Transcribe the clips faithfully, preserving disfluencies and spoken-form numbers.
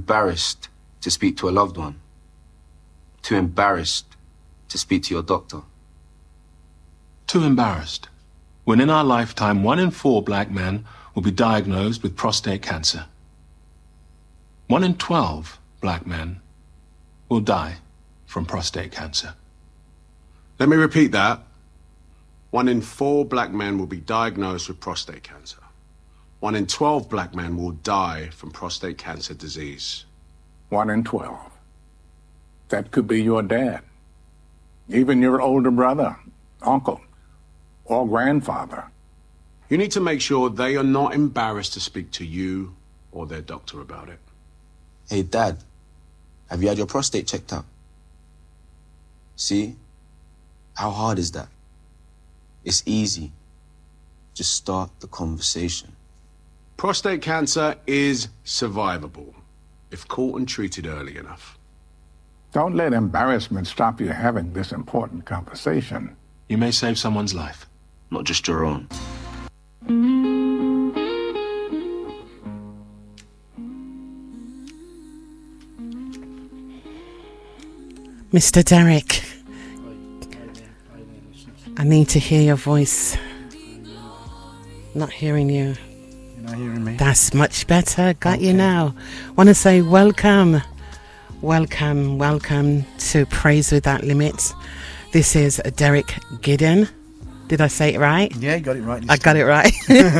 embarrassed to speak to a loved one. Too embarrassed to speak to your doctor. Too embarrassed. When in our lifetime, one in four black men will be diagnosed with prostate cancer. One in twelve black men will die from prostate cancer. Let me repeat that. One in four black men will be diagnosed with prostate cancer. One in twelve black men will die from prostate cancer disease. One in twelve. That could be your dad. Even your older brother, uncle, or grandfather. You need to make sure they are not embarrassed to speak to you or their doctor about it. Hey, Dad, have you had your prostate checked out? See? How hard is that? It's easy. Just start the conversation. Prostate cancer is survivable if caught and treated early enough. Don't let embarrassment stop you having this important conversation. You may save someone's life. Not just your own. Mister Derek, I need to hear your voice. Not hearing you. You're not hearing me? That's much better. Got Okay. you now. Want to say welcome. Welcome, welcome to Praise Without Limits. This is Derek Giddon. Did I say it right? Yeah, you got it right. I got it right.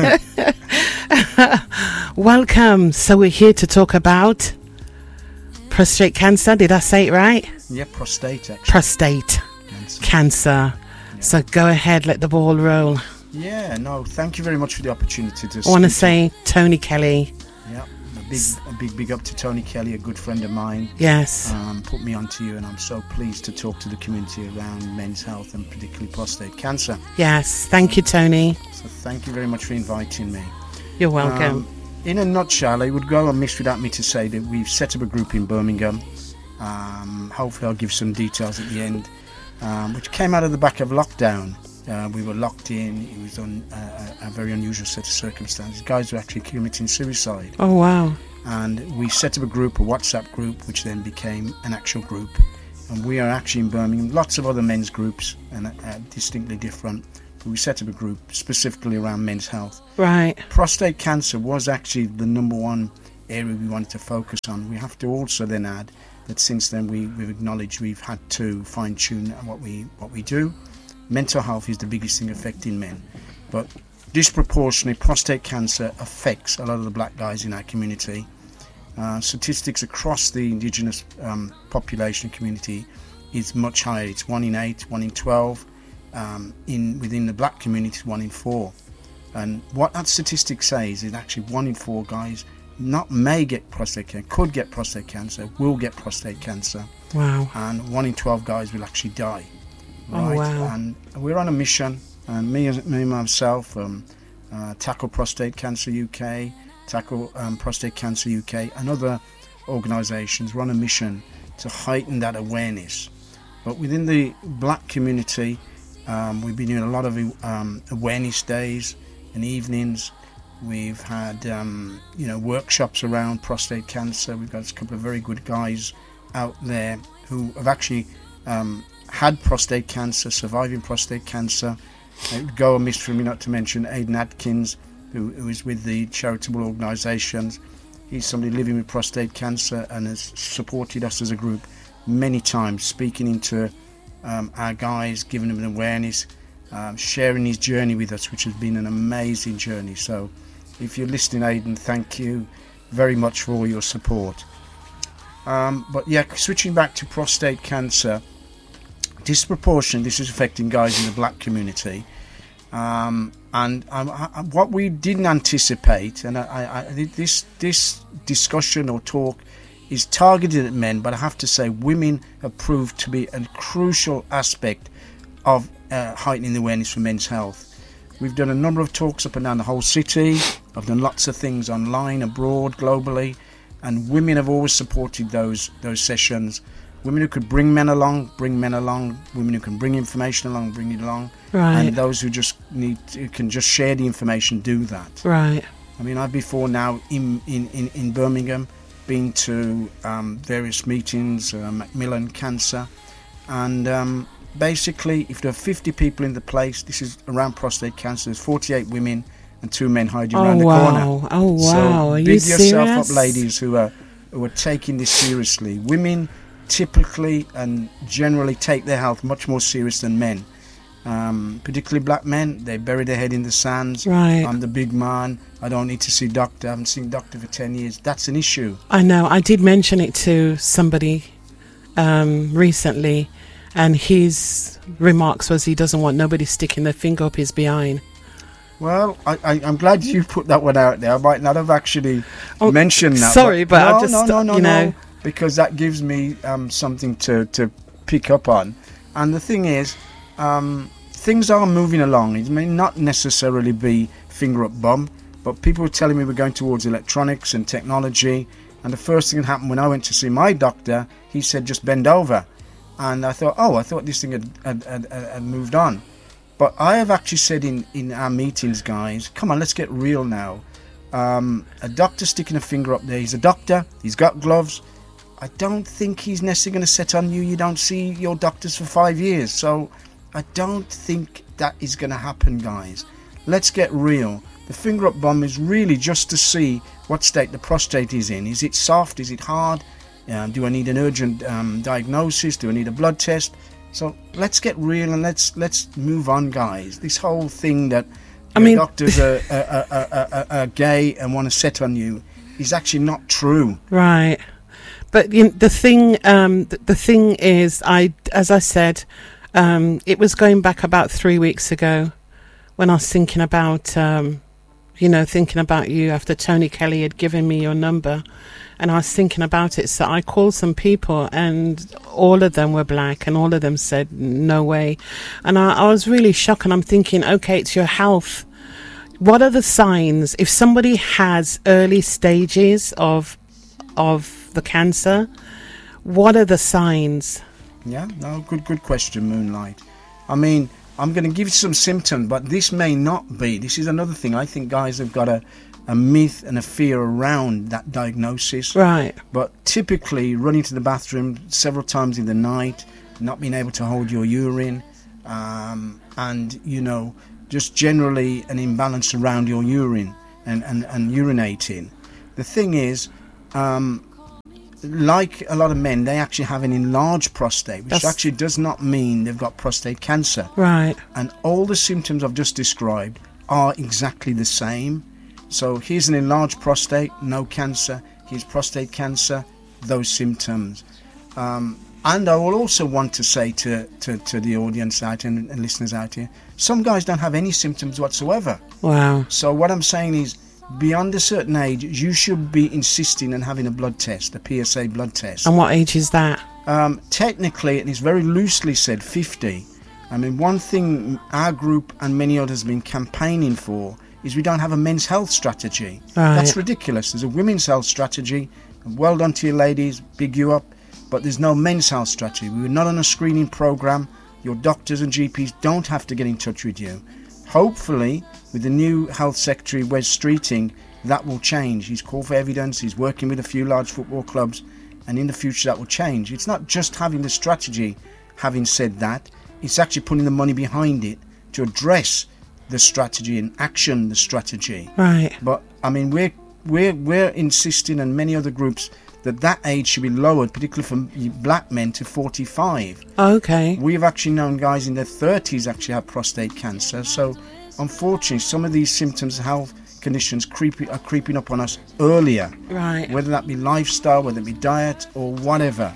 Welcome. So we're here to talk about prostate cancer. Did I say it right? Yeah, prostate actually. Prostate Cancer. cancer. Yeah. So go ahead, let the ball roll. Yeah, no, thank you very much for the opportunity to I want to speak say Tony Kelly. Yeah, a big, a big, big up to Tony Kelly, a good friend of mine. Yes. Um, put me onto you, and I'm so pleased to talk to the community around men's health and particularly prostate cancer. Yes. Thank you, Tony. So thank you very much for inviting me. You're welcome. Um, in a nutshell, it would go amiss without me to say that we've set up a group in Birmingham. Um, hopefully I'll give some details at the end, um, which came out of the back of lockdown. Uh, we were locked in. It was on a, a very unusual set of circumstances. Guys were actually committing suicide. Oh, wow. And we set up a group, a WhatsApp group, which then became an actual group. And we are actually in Birmingham. Lots of other men's groups, and uh, distinctly different. But we set up a group specifically around men's health. Right. Prostate cancer was actually the number one area we wanted to focus on. We have to also then add that since then we, we've acknowledged we've had to fine-tune what we what we do. Mental health is the biggest thing affecting men, but disproportionately prostate cancer affects a lot of the black guys in our community. Uh, statistics across the indigenous um, population community is much higher. It's one in eight, one in twelve. Um, in within the black community, one in four. And what that statistic says is actually one in four guys not may get prostate cancer, could get prostate cancer, will get prostate cancer. Wow. And one in twelve guys will actually die. Oh, Right? wow. And we're on a mission, and me, me myself, um, uh, Tackle Prostate Cancer U K, Tackle um, Prostate Cancer U K, and other organisations run a mission to heighten that awareness. But within the black community, um, we've been doing a lot of um, awareness days and evenings. We've had um, you know workshops around prostate cancer. We've got a couple of very good guys out there who have actually um, had prostate cancer, surviving prostate cancer. It would go amiss for me not to mention Aidan Atkins, who, who is with the charitable organisations. He's somebody living with prostate cancer and has supported us as a group many times, speaking into um, our guys, giving them an awareness, um, sharing his journey with us, which has been an amazing journey. So if you're listening, Aidan, thank you very much for all your support. Um, but yeah, switching back to prostate cancer, disproportionately this is affecting guys in the black community. Um, and um, I, what we didn't anticipate, and I, I, this this discussion or talk is targeted at men, but I have to say women have proved to be a crucial aspect of uh, heightening the awareness for men's health. We've done a number of talks up and down the whole city. I've done lots of things online, abroad, globally, and women have always supported those those sessions. Women who could bring men along, bring men along. Women who can bring information along, bring it along. Right. And those who just need, who can just share the information, do that. Right. I mean, I've before now in in, in, in Birmingham, been to um, various meetings, uh, Macmillan Cancer, and um, basically, if there are fifty people in the place, this is around prostate cancer, there's forty-eight women and two men hiding Oh, around the wow. corner. Oh, wow. So Are big you yourself serious? up, ladies who are who are taking this seriously. Women typically and generally take their health much more serious than men. Um, particularly black men, they bury their head in the sands. Right. I'm the big man. I don't need to see doctor. I haven't seen doctor for ten years. That's an issue. I know. I did mention it to somebody um, recently, and his remarks was he doesn't want nobody sticking their finger up his behind. Well, I, I, I'm glad you put that one out there. I might not have actually Oh, mentioned that. sorry, but no, I just, no, no, no, you no, know. because that gives me um, something to, to pick up on. And the thing is, um, things are moving along. It may not necessarily be finger up bum, but people were telling me we're going towards electronics and technology. And the first thing that happened when I went to see my doctor, he said just bend over. And I thought, oh, I thought this thing had, had, had, had moved on. But I have actually said in, in our meetings, guys, come on, let's get real now. Um, a doctor sticking a finger up there, he's a doctor, he's got gloves. I don't think he's necessarily going to set on you. You don't see your doctors for five years. So I don't think that is going to happen, guys. Let's get real. The finger up bomb is really just to see what state the prostate is in. Is it soft? Is it hard? Um, do I need an urgent um, diagnosis? Do I need a blood test? So let's get real and let's let's move on, guys. This whole thing that I mean, doctors are, are, are, are, are gay and want to set on you is actually not true. Right. But you know, the thing, um, the, the thing is, I, as I said, um, it was going back about three weeks ago when I was thinking about, um, you know, thinking about you after Tony Kelly had given me your number. And I was thinking about it, so I called some people, and all of them were black, and all of them said, no way. And I, I was really shocked, and I'm thinking, okay, it's your health. What are the signs? If somebody has early stages of of the cancer, what are the signs? Yeah, no, good, good question, Moonlight. I mean, I'm going to give you some symptoms, but this may not be. This is another thing. I think guys have got a a myth and a fear around that diagnosis. Right. But typically running to the bathroom several times in the night, not being able to hold your urine, um, and, you know, just generally an imbalance around your urine and, and, and urinating. The thing is, um, like a lot of men, they actually have an enlarged prostate, which That's... actually does not mean they've got prostate cancer. Right. And all the symptoms I've just described are exactly the same. So here's an enlarged prostate, no cancer. Here's prostate cancer, those symptoms. Um, and I will also want to say to, to, to the audience out here and, and listeners out here, some guys don't have any symptoms whatsoever. Wow. So what I'm saying is, beyond a certain age, you should be insisting on having a blood test, a P S A blood test. And what age is that? Um, technically, and it's very loosely said, fifty. I mean, one thing our group and many others have been campaigning for is we don't have a men's health strategy. Right. That's ridiculous. There's a women's health strategy. Well done to you ladies, big you up. But there's no men's health strategy. We were not on a screening program. Your doctors and G Ps don't have to get in touch with you. Hopefully, with the new health secretary, Wes Streeting, that will change. He's called for evidence. He's working with a few large football clubs. And in the future, that will change. It's not just having the strategy. Having said that, it's actually putting the money behind it to address the strategy and action the strategy. Right. But I mean, we're we're we're insisting, and many other groups, that that age should be lowered, particularly for black men, to forty-five. Okay. We've actually known guys in their thirties actually have prostate cancer. So unfortunately, some of these symptoms, health conditions, creepy are creeping up on us earlier. Right. Whether that be lifestyle, whether it be diet, or whatever.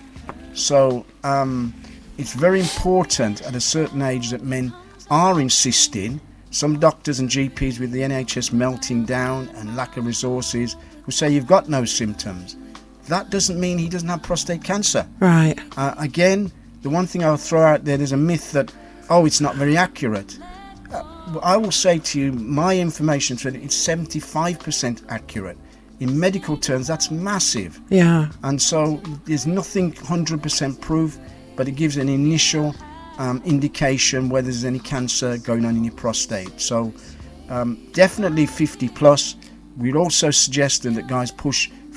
So um, it's very important at a certain age that men are insisting. Some doctors and G Ps with the N H S melting down and lack of resources who say you've got no symptoms. That doesn't mean he doesn't have prostate cancer. Right. Uh, again, the one thing I'll throw out there, there's a myth that, oh, it's not very accurate. Uh, I will say to you, my information, it's seventy-five percent accurate. In medical terms, that's massive. Yeah. And so there's nothing one hundred percent proof, but it gives an initial Um, indication whether there's any cancer going on in your prostate. So um, definitely fifty plus. We're also suggesting that guys push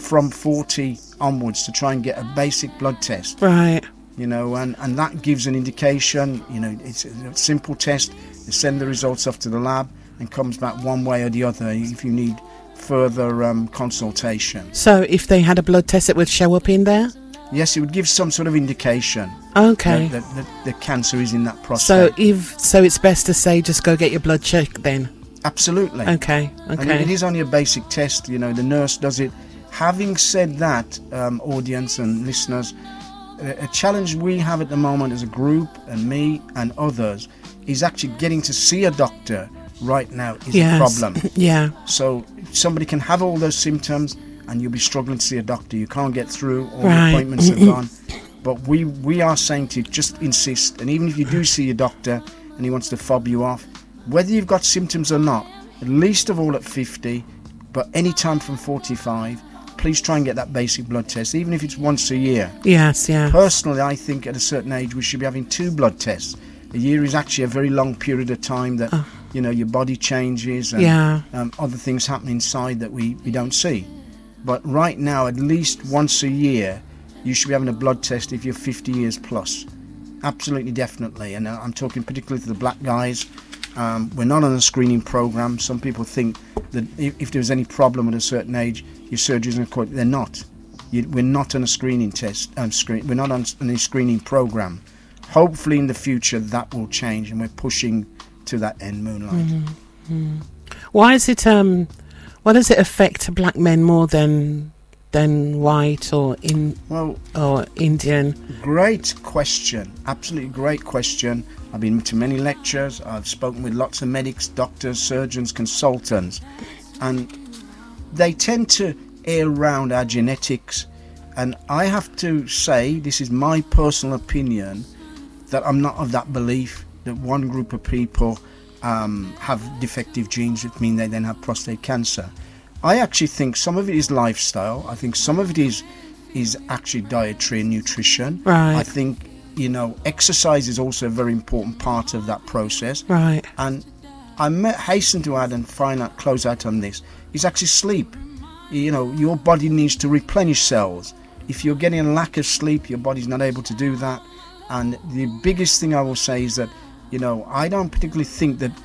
from forty onwards to try and get a basic blood test. Right. You know, and, and that gives an indication. You know, it's a simple test. They send the results off to the lab and comes back one way or the other if you need further um, consultation. So if they had a blood test, it would show up in there? Yes, it would give some sort of indication. Okay. That, that, that the cancer is in that So prostate. if so, it's best to say just go get your blood checked then. Absolutely. Okay. And Okay. it is only a basic test. You know, the nurse does it. Having said that, um, audience and listeners, a, a challenge we have at the moment as a group, and me and others, is actually getting to see a doctor right now is Yes. a problem. Yeah. So somebody can have all those symptoms and you'll be struggling to see a doctor. You can't get through, all Right. the appointments are gone. But we, we are saying to you, just insist. And even if you do see a doctor and he wants to fob you off, whether you've got symptoms or not, at least of all at fifty, but any time from forty-five, please try and get that basic blood test, even if it's once a year. Yes. Yeah. Personally, I think at a certain age we should be having two blood tests. A year is actually a very long period of time that, Oh. you know, your body changes and Yeah. um, other things happen inside that we, we don't see. But right now, at least once a year, you should be having a blood test if you're fifty years plus. Absolutely, definitely. And uh, I'm talking particularly to the black guys. Um, we're not on a screening program. Some people think that if, if there's any problem at a certain age, your surgery's going to call it. They're not. You, we're not on a screening test. Um, screen, we're not on any screening program. Hopefully, in the future, that will change, and we're pushing to that end. Moonlight. Mm-hmm. Why is it? Um, why does it affect black men more than than white or in Well, or Indian? great question. Absolutely great question. I've been to many lectures. I've spoken with lots of medics, doctors, surgeons, consultants, and they tend to air around our genetics. And I have to say, this is my personal opinion, that I'm not of that belief that one group of people um, have defective genes, which mean they then have prostate cancer. I actually think some of it is lifestyle. I think some of it is is actually dietary and nutrition. Right. I think, you know, exercise is also a very important part of that process. Right. And I may hasten to add and find out, close out on this, is actually sleep. You know, your body needs to replenish cells. If you're getting a lack of sleep, your body's not able to do that. And the biggest thing I will say is that, you know, I don't particularly think that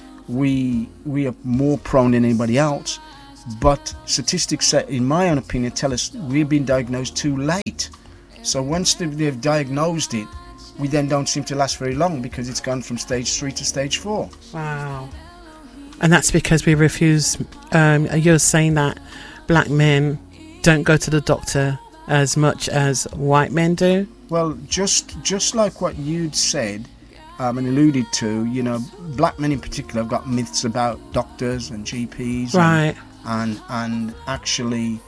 we we are more prone than anybody else, but statistics, in my own opinion, tell us we've been diagnosed too late. So once they've diagnosed it, we then don't seem to last very long because it's gone from stage three to stage four. Wow. And that's because we refuse. Um, you're saying that black men don't go to the doctor as much as white men do? Well, just just like what you'd said um, and alluded to, you know, black men in particular have got myths about doctors and G Ps, Right. and and, and actually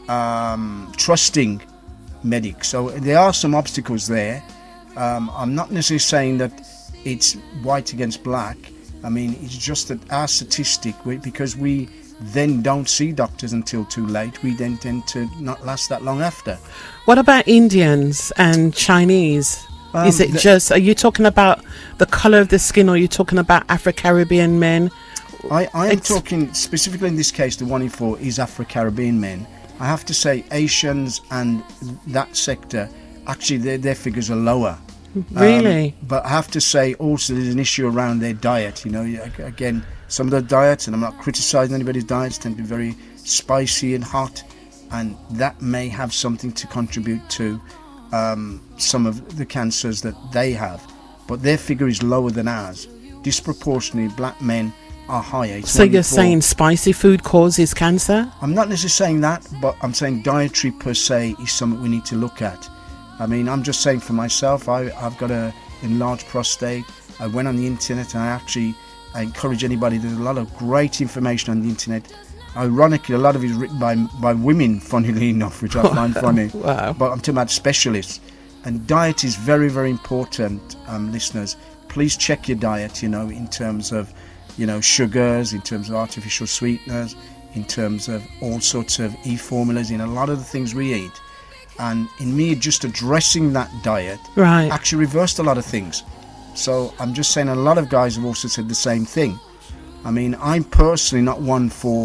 um, trusting medics. So there are some obstacles there. Um, I'm not necessarily saying that it's white against black. I mean, it's just that our statistic, we, because we then don't see doctors until too late, we then tend to not last that long after. What about Indians and Chinese? Um, Is it the- just, are you talking about the colour of the skin, or are you talking about Afro-Caribbean men? I, I am It's- talking specifically in this case, the one in four is Afro-Caribbean men. I have to say Asians and that sector, actually their, their figures are lower. Really? Um, but I have to say also there's an issue around their diet. You know, ag- again, some of the diets, and I'm not criticising anybody's diets, tend to be very spicy and hot, and that may have something to contribute to um, some of the cancers that they have. But their figure is lower than ours. Disproportionately, black men are higher. It's So one in you're four. saying spicy food causes cancer? I'm not necessarily saying that, but I'm saying dietary per se is something we need to look at. I mean, I'm just saying for myself, I, I've got a enlarged prostate. I went on the internet and I actually I encourage anybody. There's a lot of great information on the internet. Ironically, a lot of it is written by by women, funnily enough, which I find funny. Wow. But I'm talking about specialists. And diet is very, very important, um, listeners. Please check your diet, you know, in terms of, you know, sugars, in terms of artificial sweeteners, in terms of all sorts of e-formulas in a lot of the things we eat. And in me just addressing that diet Right. actually reversed a lot of things. So I'm just saying a lot of guys have also said the same thing. I mean, I'm personally not one for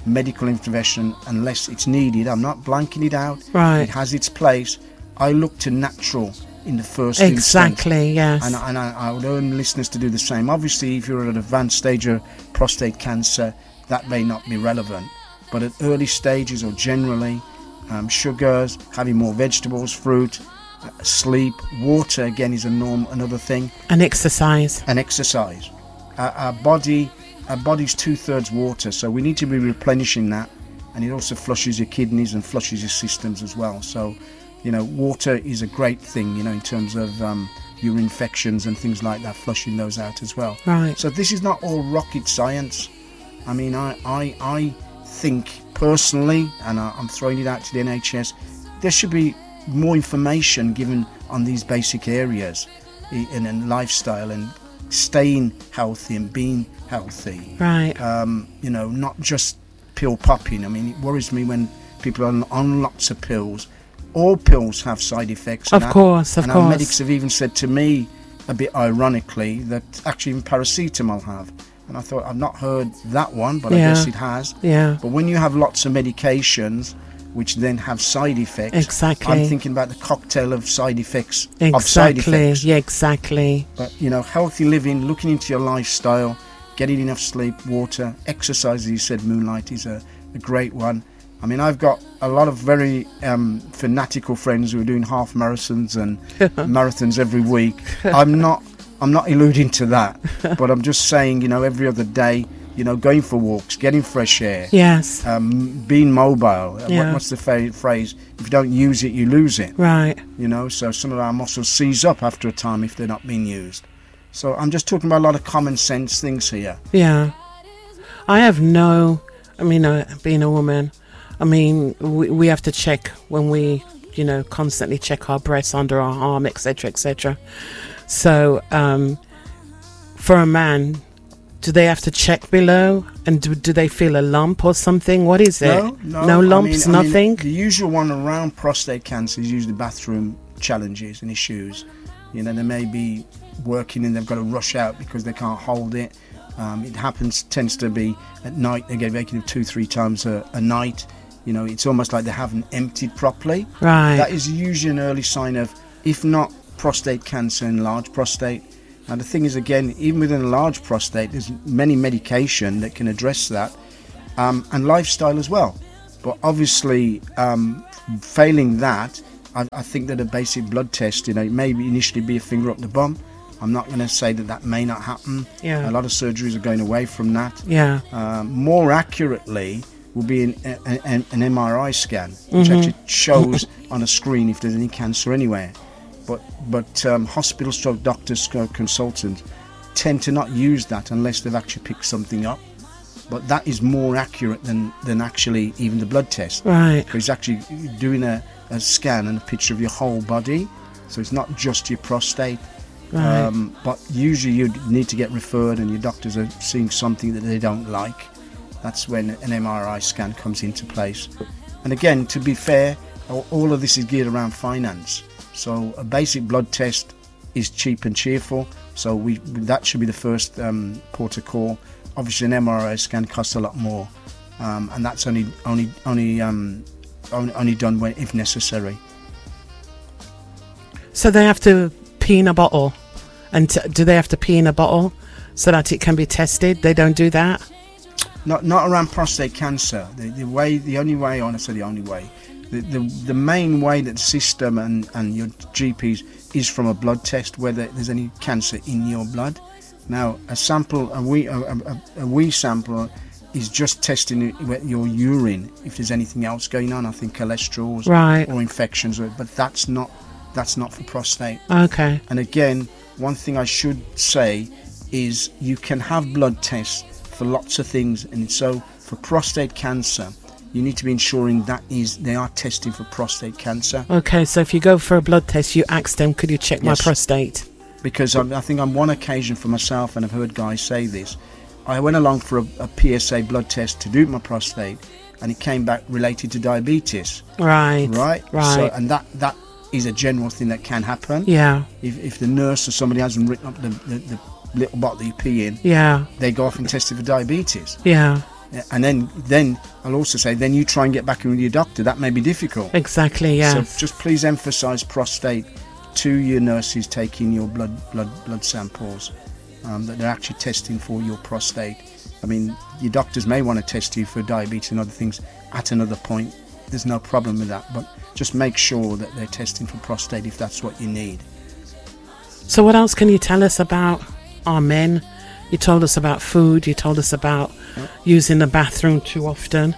medical intervention unless it's needed. I'm not blanking it out. Right. It has its place. I look to natural in the first exactly, instance. yes. And, and I, I would urge listeners to do the same. Obviously, if you're at an advanced stage of prostate cancer, that may not be relevant. But at early stages or generally, um, sugars, having more vegetables, fruit, uh, sleep, water, again, is a norm, another thing. And exercise. And exercise. Uh, our body, our body's two-thirds water, so we need to be replenishing that. And it also flushes your kidneys and flushes your systems as well. So, you know, water is a great thing, you know, in terms of um, your infections and things like that, flushing those out as well. Right. So this is not all rocket science. I mean, I, I, I think personally, and I, I'm throwing it out to the N H S, there should be more information given on these basic areas in, in lifestyle and staying healthy and being healthy. Right. Um, you know, not just pill popping. I mean, it worries me when people are on, on lots of pills. All pills have side effects. Of and course, our, of and course. our medics have even said to me, a bit ironically, that actually even paracetamol have. And I thought, I've not heard that one, but Yeah. I guess it has. Yeah. But when you have lots of medications, which then have side effects, Exactly. I'm thinking about the cocktail of side effects, of side Exactly. effects. Yeah, exactly. But, you know, healthy living, looking into your lifestyle, getting enough sleep, water, exercise, as you said, Moonlight is a, a great one. I mean, I've got a lot of very um, fanatical friends who are doing half marathons and marathons every week. I'm not I'm not alluding to that, but I'm just saying, you know, every other day, you know, going for walks, getting fresh air, Yes. um, being mobile. Uh, Yeah. What, what's the fa- phrase? If you don't use it, you lose it. Right. You know, so some of our muscles seize up after a time if they're not being used. So I'm just talking about a lot of common sense things here. Yeah. I have no, I mean, uh, being a woman, I mean, we, we have to check when we, you know, constantly check our breasts under our arm, et cetera, et cetera. So, um, for a man, do they have to check below? And do, do they feel a lump or something? What is it? No, no, no I lumps, mean- I mean, nothing? the usual one around prostate cancer is usually bathroom challenges and issues. You know, they may be working and they've got to rush out because they can't hold it. Um, it happens, tends to be at night. They get vacant two, three times a, a night. You know, it's almost like they haven't emptied properly. Right. That is usually an early sign of, if not prostate cancer, enlarged prostate. Now the thing is, again, even within a large prostate, there's many medication that can address that, um, and lifestyle as well. But obviously, um, failing that, I, I think that a basic blood test, you know, it may initially be a finger up the bum. I'm not going to say that that may not happen. Yeah. A lot of surgeries are going away from that. Yeah. Um, more accurately will be an, an, an M R I scan, which Mm-hmm. actually shows on a screen if there's any cancer anywhere. But but um, hospital stroke doctors, stroke consultants tend to not use that unless they've actually picked something up. But that is more accurate than, than actually even the blood test. Right. Because it's actually doing a, a scan and a picture of your whole body. So it's not just your prostate. Right. Um, but usually you need to get referred and your doctors are seeing something that they don't like. That's when an M R I scan comes into place. And again, to be fair, all all of this is geared around finance. So a basic blood test is cheap and cheerful. So we that should be the first um, port of call. Obviously, an M R I scan costs a lot more, um, and that's only only only um, only, only done when if necessary. So they have to pee in a bottle, and t- do they have to pee in a bottle so that it can be tested? They don't do that. Not not around prostate cancer. The, the way, the only way, honestly, the only way, the, the the main way that the system and, and your G Ps is from a blood test, whether there's any cancer in your blood. Now, a sample, a wee, a, a, a wee sample, is just testing your urine if there's anything else going on. I think cholesterol Right. or infections, but that's not that's not for prostate. Okay. And again, one thing I should say is you can have blood tests for lots of things, and so for prostate cancer, you need to be ensuring that is they are testing for prostate cancer. Okay, so if you go for a blood test, you ask them, could you check my Yes. prostate? Because I, I think on one occasion for myself, and I've heard guys say this, I went along for a, a P S A blood test to do my prostate, and it came back related to diabetes. Right. Right? Right. So, and that, that is a general thing that can happen. Yeah. If, if the nurse or somebody hasn't written up the, the, the little bottle that you pee in, Yeah. they go off and test it for diabetes. Yeah. And then, then I'll also say, then you try and get back in with your doctor. That may be difficult. Exactly, yes. So just please emphasise prostate to your nurses taking your blood blood blood samples, um, that they're actually testing for your prostate. I mean, your doctors may want to test you for diabetes and other things at another point. There's no problem with that, but just make sure that they're testing for prostate if that's what you need. So what else can you tell us about our men? You told us about food, you told us about yep. using the bathroom too often.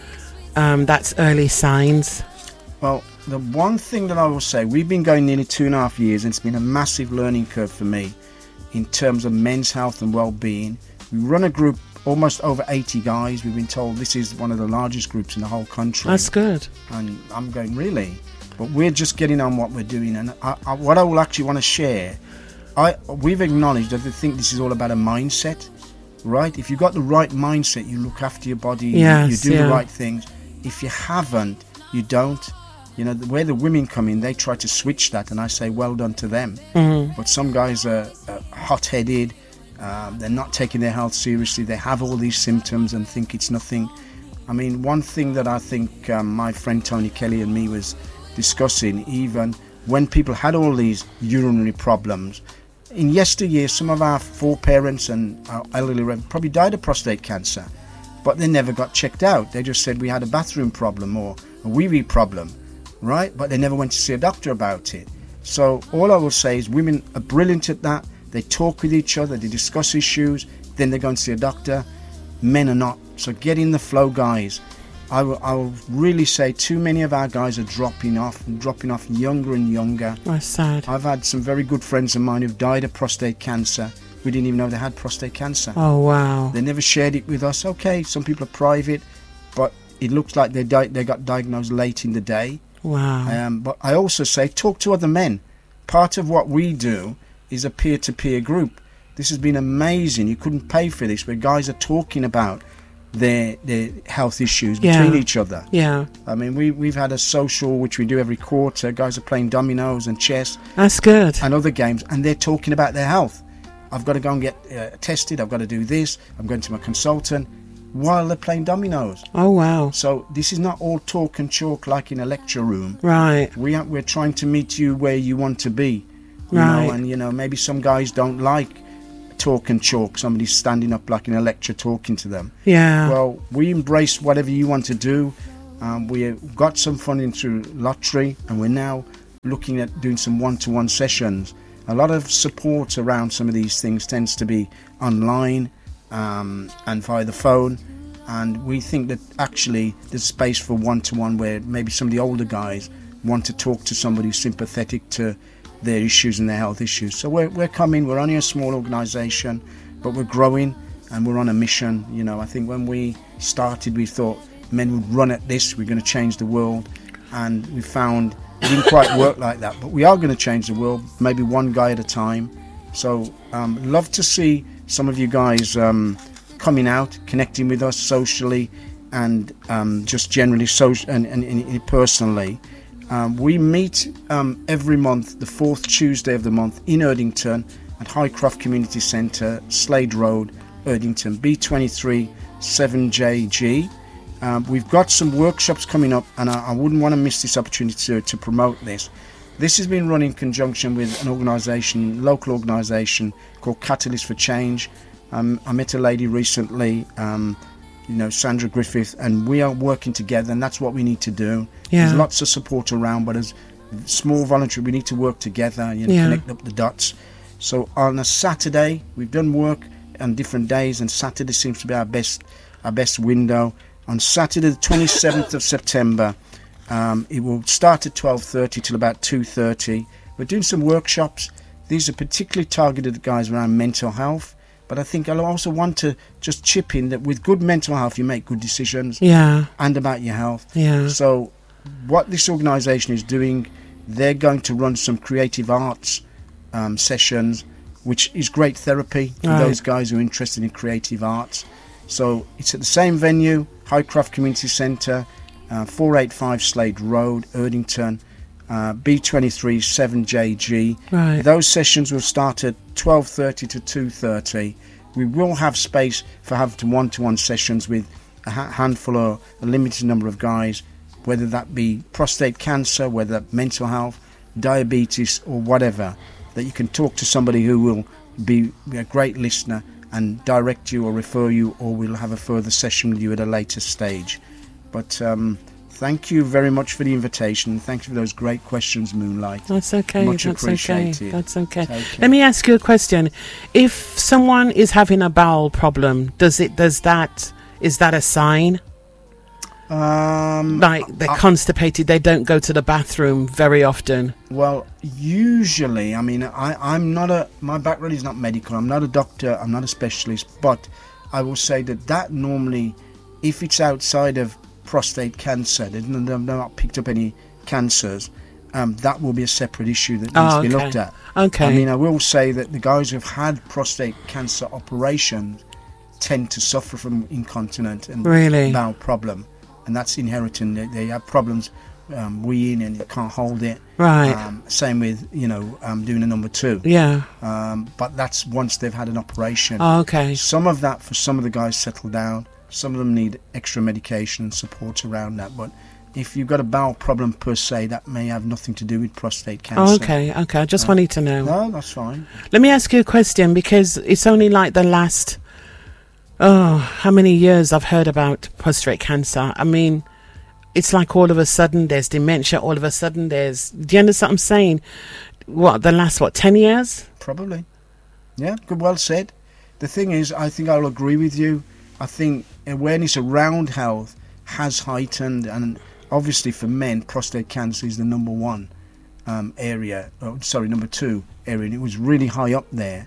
Um, that's early signs. Well, the one thing that I will say, we've been going nearly two and a half years, and it's been a massive learning curve for me in terms of men's health and well-being. We run a group, almost over eighty guys. We've been told this is one of the largest groups in the whole country. That's good. And I'm going, really? But we're just getting on what we're doing. And I, I, what I will actually want to share, I we've acknowledged that I think this is all about a mindset, right? If you've got the right mindset, you look after your body, yes, you, you do yeah. the right things. If you haven't, you don't. You know, where the women come in, they try to switch that, and I say, well done to them. Mm-hmm. But some guys are, are hot-headed, um, they're not taking their health seriously, they have all these symptoms and think it's nothing. I mean, one thing that I think um, my friend Tony Kelly and me was discussing, even when people had all these urinary problems, in yesteryear, some of our foreparents and our elderly probably died of prostate cancer, but they never got checked out. They just said we had a bathroom problem or a wee-wee problem, right? But they never went to see a doctor about it. So all I will say is women are brilliant at that. They talk with each other, they discuss issues, then they go and see a doctor. Men are not. So get in the flow, guys. I will, I will really say too many of our guys are dropping off and dropping off younger and younger. That's sad. I've had some very good friends of mine who've died of prostate cancer. We didn't even know they had prostate cancer. Oh, wow. They never shared it with us. Okay, some people are private, but it looks like they di- they got diagnosed late in the day. Wow. Um, but I also say talk to other men. Part of what we do is a peer-to-peer group. This has been amazing. You couldn't pay for this, where guys are talking about their their health issues between yeah. each other. Yeah. I mean, we, we've had a social, which we do every quarter. Guys are playing dominoes and chess. That's good. And other games, and they're talking about their health. I've got to go and get uh, tested. I've got to do this. I'm going to my consultant while they're playing dominoes. Oh, wow. So this is not all talk and chalk like in a lecture room. Right. We are, we're trying to meet you where you want to be. You right. know, and, you know, maybe some guys don't like talk and chalk, somebody standing up like in a lecture talking to them. Yeah. Well, we embrace whatever you want to do. Um, we got some funding through lottery, and we're now looking at doing some one-to-one sessions. A lot of support around some of these things tends to be online um, and via the phone, and we think that actually there's space for one-to-one where maybe some of the older guys want to talk to somebody who's sympathetic to their issues and their health issues. So we're, we're coming, we're only a small organisation, but we're growing and we're on a mission. You know, I think when we started, we thought men would run at this, we're going to change the world, and we found it didn't quite work like that, but we are going to change the world, maybe one guy at a time. So um, love to see some of you guys um, coming out, connecting with us socially and um, just generally social and, and, and personally. Um, we meet um, every month, the fourth Tuesday of the month in Erdington at Highcroft Community Centre, Slade Road, Erdington, B twenty-three seven J G. Um, we've got some workshops coming up, and I, I wouldn't want to miss this opportunity to, to promote this. This has been run in conjunction with an organisation, local organisation called Catalyst for Change. Um, I met a lady recently, um, you know, Sandra Griffith, and we are working together, and that's what we need to do. Yeah. There's lots of support around, but as small voluntary, we need to work together, you know, yeah. connect up the dots. So on a Saturday, we've done work on different days, and Saturday seems to be our best our best window. On Saturday, the twenty-seventh of September, um, it will start at twelve thirty till about two thirty. We're doing some workshops. These are particularly targeted at guys around mental health. But I think I also want to just chip in that with good mental health, you make good decisions. Yeah. And about your health. Yeah. So what this organisation is doing, they're going to run some creative arts um, sessions, which is great therapy for right. those guys who are interested in creative arts. So it's at the same venue, Highcroft Community Centre, uh, four eighty-five Slade Road, Erdington, uh, B twenty-three seven J G. Right. Those sessions will start at twelve thirty to two thirty. We will have space for having one-to-one sessions with a ha- handful or a limited number of guys, whether that be prostate cancer, whether mental health, diabetes, or whatever, that you can talk to somebody who will be a great listener and direct you or refer you, or we'll have a further session with you at a later stage. But um, thank you very much for the invitation. Thank you for those great questions, Moonlight. That's okay. Much that's appreciated. okay. That's okay. Take care. Let me ask you a question. If someone is having a bowel problem, does it does that is that a sign? Um, Like they're I- constipated, they don't go to the bathroom very often. Well, usually, I mean, I, I'm not a, my background is not medical, I'm not a doctor, I'm not a specialist, but I will say that that normally, if it's outside of prostate cancer, they've n- they've not picked up any cancers, um, that will be a separate issue that needs Oh, to be okay. looked at. Okay. I mean, I will say that the guys who've had prostate cancer operations tend to suffer from incontinence and Really? bowel problem, and that's inherited. They, they have problems um, weeing and you can't hold it. Right. Um, same with, you know, um, doing a number two. Yeah. Um, but that's once they've had an operation. Oh, okay. Some of that for some of the guys settle down. Some of them need extra medication and support around that. But if you've got a bowel problem per se, that may have nothing to do with prostate cancer. Oh, okay. Okay. I just Uh, wanted to know. No, that's fine. Let me ask you a question, because it's only like the last, oh, how many years I've heard about prostate cancer. I mean, it's like all of a sudden there's dementia, all of a sudden there's, do you understand what I'm saying? What, the last, what, ten years? Probably. Yeah, good, well said. The thing is, I think I'll agree with you. I think awareness around health has heightened, and obviously for men, prostate cancer is the number one um, area, oh, sorry, number two area, and it was really high up there.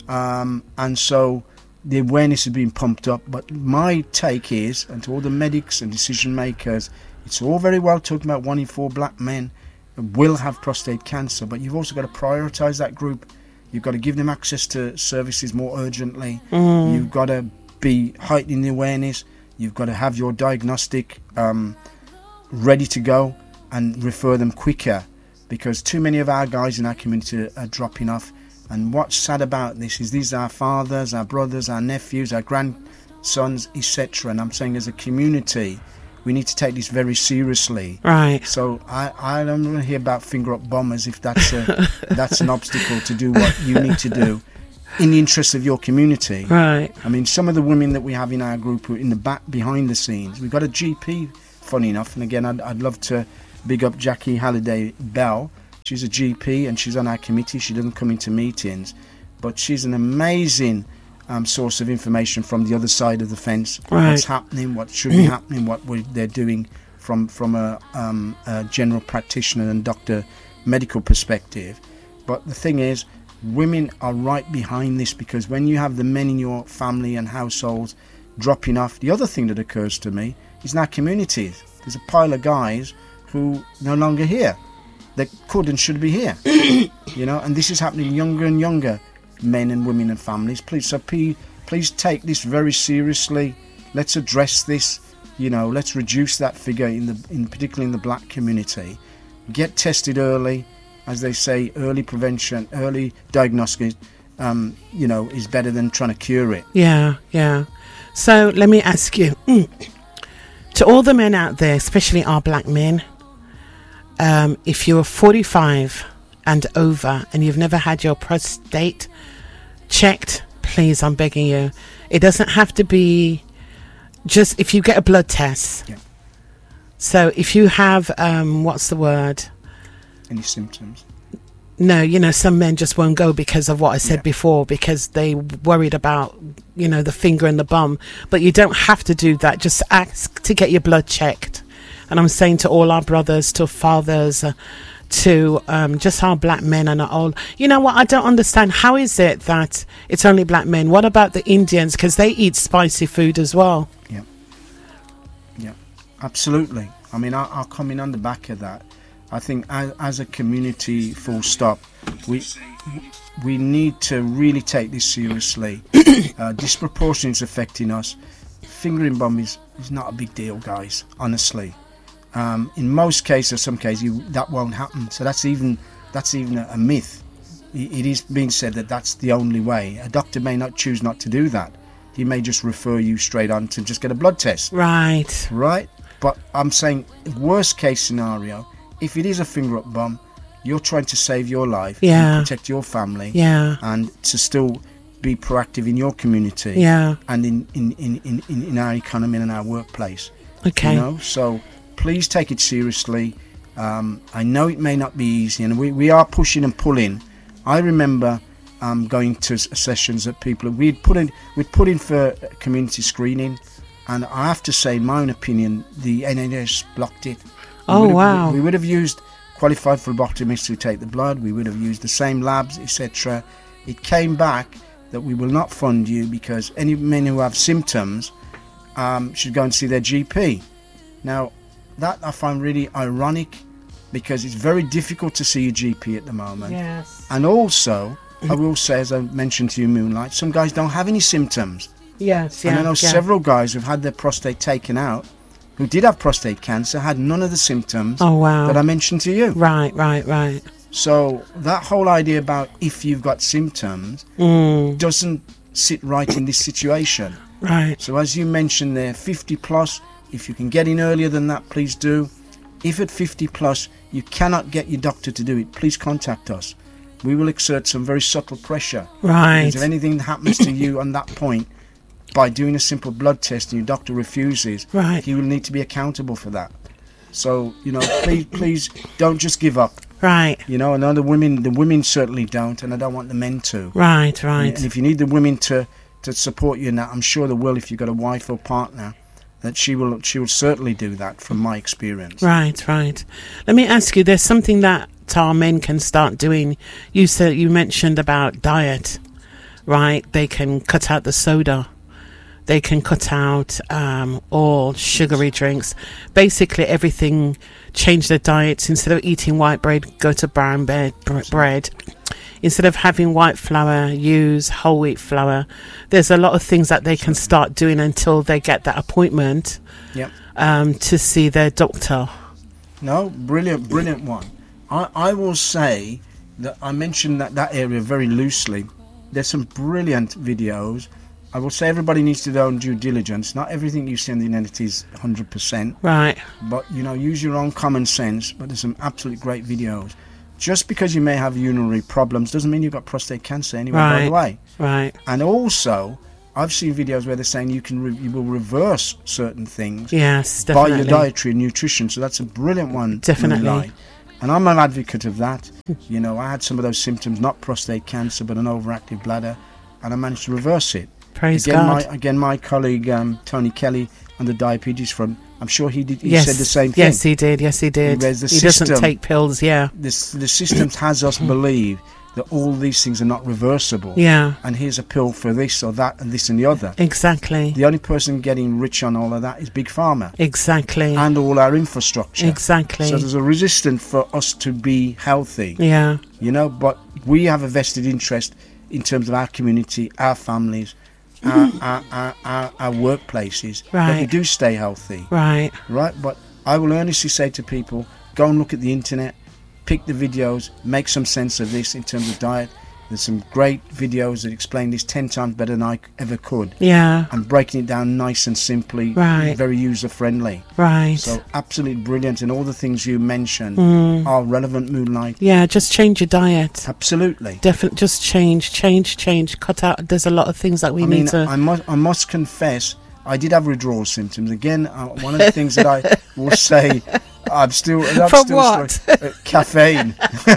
Um, and so the awareness has been pumped up. But my take is, and to all the medics and decision makers, it's all very well talking about one in four black men will have prostate cancer, but you've also got to prioritise that group. You've got to give them access to services more urgently. Mm. You've got to be heightening the awareness. You've got to have your diagnostic um, ready to go and refer them quicker, because too many of our guys in our community are dropping off. And what's sad about this is these are our fathers, our brothers, our nephews, our grandsons, et cetera. And I'm saying as a community, we need to take this very seriously. Right. So I, I don't want to hear about finger up bombers if that's a, that's an obstacle to do what you need to do in the interest of your community. Right. I mean, some of the women that we have in our group who are in the back, behind the scenes, we've got a G P, funny enough, and again, I'd, I'd love to big up Jackie Halliday Bell. She's a G P and she's on our committee. She doesn't come into meetings, but she's an amazing um, source of information from the other side of the fence. Right. What's happening, what should be happening, what we, they're doing from, from a, um, a general practitioner and doctor medical perspective. But the thing is, women are right behind this, because when you have the men in your family and households dropping off, the other thing that occurs to me is in our communities, there's a pile of guys who no longer here. They could and should be here, you know, and this is happening younger and younger men and women and families. Please, so please, please take this very seriously. Let's address this, you know, let's reduce that figure in the, in particularly in the black community. Get tested early. As they say, early prevention, early diagnosis, um, you know, is better than trying to cure it. Yeah, yeah. So let me ask you, to all the men out there, especially our black men, um, if you're forty-five and over and you've never had your prostate checked, please, I'm begging you. It doesn't have to be just if you get a blood test. Yeah. So if you have, um, what's the word? Any symptoms? No, you know, some men just won't go because of what I said Yeah. before, because they worried about, you know, the finger and the bum. But you don't have to do that. Just ask to get your blood checked. And I'm saying to all our brothers, to fathers, uh, to um, just our black men and our old. You know what? I don't understand. How is it that it's only black men? What about the Indians? Because they eat spicy food as well. Yeah. Yeah, absolutely. I mean, I, I'll come in on the back of that. I think as, as a community, full stop, we we need to really take this seriously. uh, disproportionate is affecting us. Fingering bum is, is not a big deal, guys, honestly. Um, in most cases, some cases, you, that won't happen. So that's even that's even a, a myth. It, it is being said that that's the only way. A doctor may not choose not to do that. he may just refer you straight on to just get a blood test. Right. Right? But I'm saying, worst case scenario, if it is a finger-up bum, you're trying to save your life, Yeah. and protect your family, Yeah. and to still be proactive in your community, Yeah. and in, in, in, in, in in our economy and in our workplace. Okay. You know? So please take it seriously. Um, I know it may not be easy, and we, we are pushing and pulling. I remember um, going to s- sessions that people we'd put in we'd put in for community screening, and I have to say, in my own opinion, the N H S blocked it. We Oh, would have- wow. We, we would have used qualified phlebotomists to take the blood. We would have used the same labs, et cetera. It came back that we will not fund you because any men who have symptoms um, should go and see their G P. Now, that I find really ironic because it's very difficult to see your G P at the moment. Yes. And also, I will say, as I mentioned to you, Moonlight, some guys don't have any symptoms. Yes. Yeah. and I know yeah. several guys who've had their prostate taken out, who did have prostate cancer, had none of the symptoms Oh wow. that I mentioned to you. Right. Right. Right. So that whole idea about if you've got symptoms Mm, doesn't sit right in this situation. right. So as you mentioned there, fifty plus, if you can get in earlier than that, please do. If at fifty plus you cannot get your doctor to do it, please contact us. We will exert some very subtle pressure. Right. Because if anything happens to you on that point, by doing a simple blood test and your doctor refuses, Right. he will need to be accountable for that. So, you know, please, please don't just give up. Right. You know, and the women, the women certainly don't, and I don't want the men to. Right. Right. And if you need the women to, to support you in that, I'm sure they will. If you've got a wife or partner, that she will, she will certainly do that from my experience. Right, right. Let me ask you, there's something that our men can start doing. You said, you mentioned about diet, right? They can cut out the soda. They can cut out um, all sugary drinks. Basically everything, change their diets. Instead of eating white bread, go to brown bread. bread. Instead of having white flour, use whole wheat flour. There's a lot of things that they can start doing until they get that appointment Yep. um, to see their doctor. No, brilliant, brilliant one. I, I will say that I mentioned that, that area very loosely. There's some brilliant videos. I will say everybody needs to do their own due diligence. Not everything you see on the internet is one hundred percent. Right. But, you know, use your own common sense. But there's some absolutely great videos. Just because you may have urinary problems doesn't mean you've got prostate cancer anyway, by the way. Right. And also, I've seen videos where they're saying you can re- you will reverse certain things Yes, by definitely. your dietary and nutrition. So that's a brilliant one. Definitely. Moonlight. And I'm an advocate of that. You know, I had some of those symptoms, not prostate cancer, but an overactive bladder, and I managed to reverse it. Praise again, God. My, again, my colleague um, Tony Kelly on the diabetes front, I'm sure he did. He yes. said the same thing. Yes, he did. Yes, he did. Whereas the he doesn't system- take pills. Yeah. This, the system has us believe that all these things are not reversible. Yeah. And here's a pill for this or that and this and the other. Exactly. The only person getting rich on all of that is Big Pharma Exactly. and all our infrastructure. Exactly. So there's a resistance for us to be healthy, yeah. you know, but we have a vested interest in terms of our community, our families, our, our, our, our, our workplaces, that we Right. do stay healthy, Right. right? But I will earnestly say to people, go and look at the internet, pick the videos, make some sense of this in terms of diet. There's some great videos that explain this ten times better than I ever could. Yeah. And breaking it down nice and simply, Right. very user-friendly. Right. So absolutely brilliant, and all the things you mentioned Mm. are relevant, Moonlight. Yeah. Just change your diet. Absolutely. Definitely. Just change, change, change. Cut out. There's a lot of things that we I need mean, to. I must, I must confess, I did have withdrawal symptoms. Again, uh, one of the things that I will say, I'm still, I'm From still what? Still, uh, caffeine.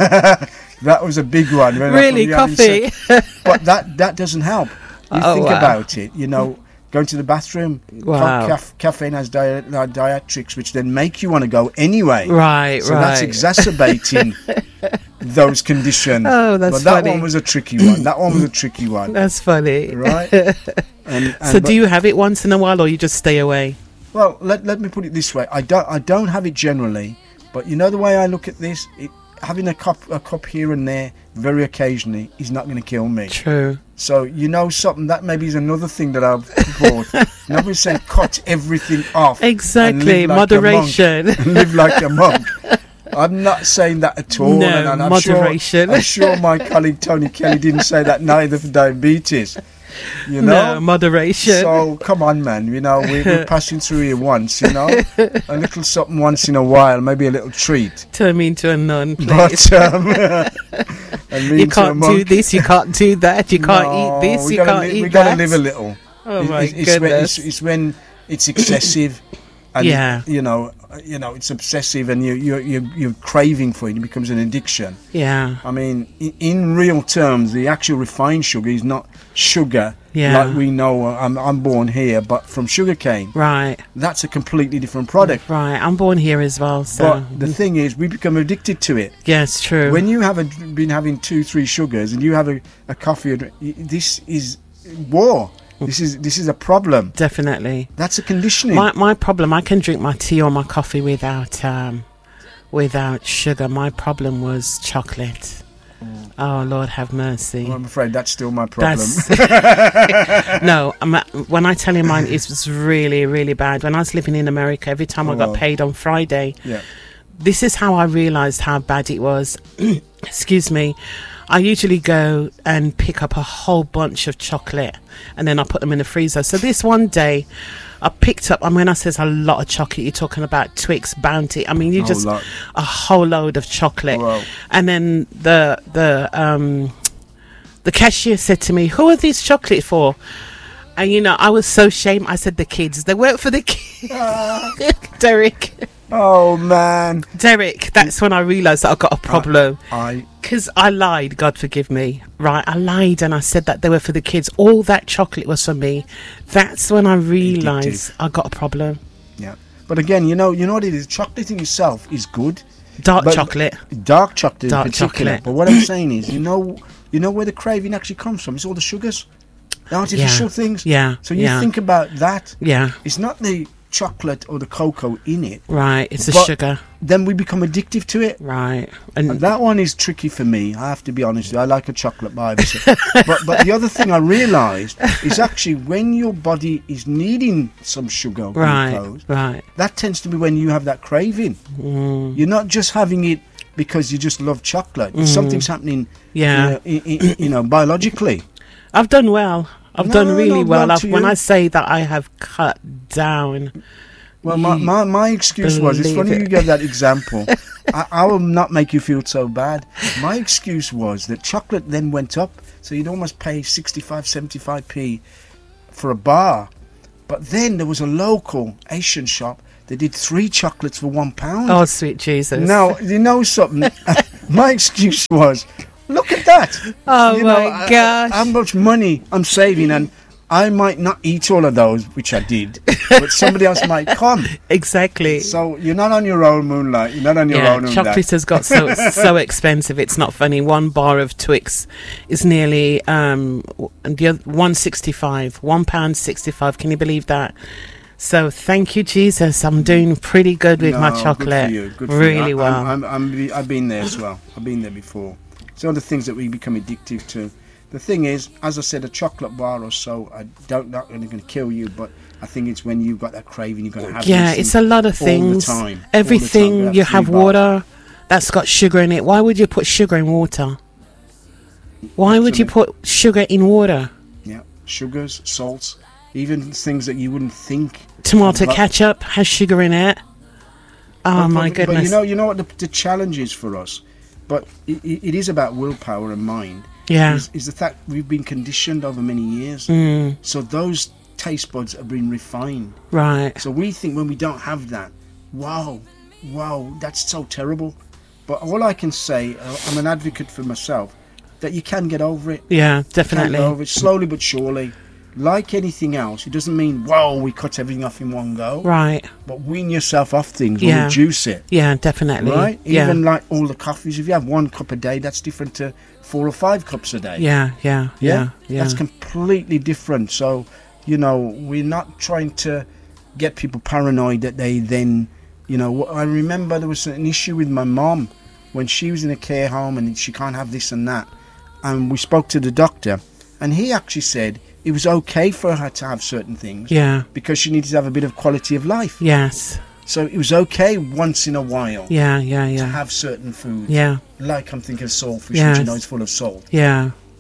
That was a big one. when I Really, probably hadn't coffee. said- but that that doesn't help. You Oh, think wow. about it. You know, going to the bathroom. ca- Wow. Caff- caffeine has diet, uh, diatrics, which then make you want to go anyway. Right. So right. that's exacerbating those conditions. Oh, that's but that funny. one was a tricky one. That one was a tricky one. That's funny. Right? And, and So but- do you have it once in a while, or you just stay away? Well, let, let me put it this way. I don't I don't have it generally, but you know the way I look at this, it, having a cup a cup here and there very occasionally is not going to kill me. True. So you know something, that maybe is another thing that I've bought. Nobody said cut everything off. and Exactly. live like a monk. Moderation. Live like a monk. I'm not saying that at all. No, and I'm moderation. Sure, I'm sure my colleague Tony Kelly didn't say that neither for diabetes. You know, no, moderation. So come on, man. You know, we, we're passing through here once. You know, a little something once in a while, maybe a little treat. Turn me into a nun, please. But um, and me you into a can't do monk. this. You can't do that. You can't No, eat this. we You gotta can't li- eat we that. gotta live a little. Oh It- my it's, it's when, goodness. it's, it's when it's excessive, and Yeah. you know, you know, it's obsessive, and you you you you're craving for it. It becomes an addiction. Yeah. I mean, in, in real terms, the actual refined sugar is not sugar Yeah. like we know. uh, I'm I'm born here, but from sugarcane, Right. that's a completely different product. Right. I'm born here as well. So. But the thing is, we become addicted to it. yes, true. When you have a, been having two, three sugars, and you have a, a coffee, or drink, y- this is war. This is this is a problem. Definitely. That's a conditioning. My my problem. I can drink my tea or my coffee without um, without sugar. My problem was chocolate. Oh Lord, have mercy. Well, I'm afraid that's still my problem. That's no. I'm at, when I tell you mine, it was really, really bad. When I was living in America, every time I Oh, got wow. paid on Friday, Yeah. this is how I realised how bad it was. Excuse me. I usually go and pick up a whole bunch of chocolate and then I put them in the freezer. So this one day, I picked up, and when I says a lot of chocolate, you're talking about Twix, Bounty. I mean, you Whole just lot. a whole load of chocolate. Wow. And then the the um the cashier said to me, "Who are these chocolate for?" And you know, I was so ashamed. I said, "The kids. They weren't for the kids." Derek, Oh man, Derek. That's when I realised that I got a problem. I Because I lied, God forgive me, right? I lied and I said that they were for the kids. All that chocolate was for me. That's when I realised I got a problem. yeah. But again, you know, you know what it is. Chocolate in itself is good. Dark But- chocolate. Dark chocolate Dark in particular. chocolate. But what I'm saying is, you know, you know where the craving actually comes from. It's all the sugars, the artificial Yeah. things. Yeah, So you yeah. think about that. Yeah, It's not the chocolate or the cocoa in it. right. It's the But- sugar. Then we become addictive to it. Right. And And that one is tricky for me. I have to be honest with you. I like a chocolate bar. but but the other thing I realised is actually when your body is needing some sugar or right, glucose, right. that tends to be when you have that craving. Mm. You're not just having it because you just love chocolate. Mm. Something's happening, Yeah. you know, i- i- you know, biologically. I've done well. I've No, done no, really no, well. well I've, to when you. I say that I have cut down. Well, my, You my, my excuse was, it's believe funny it. you gave that example. I, I will not make you feel so bad. My excuse was that chocolate then went up, so you'd almost pay sixty-five, seventy-five p for a bar. But then there was a local Asian shop that did three chocolates for one pound. Oh, sweet Jesus. Now, you know something? My excuse was, look at that. Oh, You my know, I- I- gosh. how much money I'm saving, and I might not eat all of those, which I did, but somebody else might come. Exactly. So you're not on your own, Moonlight. You're not on your Yeah, own. on chocolate that. has got so so expensive. It's not funny. One bar of Twix is nearly um w- and the other one sixty five, one pound sixty five. Can you believe that? So thank you, Jesus. I'm doing pretty good with No, my good for chocolate. you, good for really you. I, well. I'm, I'm, I'm, I've been there as well. I've been there before. It's all the things that we become addictive to. The thing is, as I said, a chocolate bar or so, I don't not really going to kill you, but I think it's when you've got that craving, you're going to have. Yeah, these it's things a lot of all things. The time. All the time. Everything We you three have bars. water that's got sugar in it. Why would you put sugar in water? Why would you Absolutely. put sugar in water? Yeah, sugars, salts, even things that you wouldn't think. Tomato But- ketchup has sugar in it. Oh But- my but, goodness. But you know, you know what the, the challenge is for us, but it, it is about willpower and mind. yeah. Is, is the fact we've been conditioned over many years, Mm, so those taste buds have been refined. right. So we think when we don't have that, wow, wow, that's so terrible. But all I can say, uh, I'm an advocate for myself, that you can get over it. Yeah, You can definitely. get over it slowly but surely. Like anything else, it doesn't mean, whoa, we cut everything off in one go. Right. But wean yourself off things or Yeah. reduce it. Yeah, definitely. Right? Yeah. Even like all the coffees, if you have one cup a day, that's different to four or five cups a day. yeah, yeah, yeah, yeah. That's completely different. So, you know, we're not trying to get people paranoid that they then, you know, I remember there was an issue with my mom when she was in a care home and she can't have this and that. And we spoke to the doctor and he actually said it was okay for her to have certain things yeah. because she needed to have a bit of quality of life. Yes. So it was okay once in a while Yeah, yeah, to yeah. have certain foods. Yeah, Like I'm thinking of saltfish, Yes. which you know is full of salt. yeah.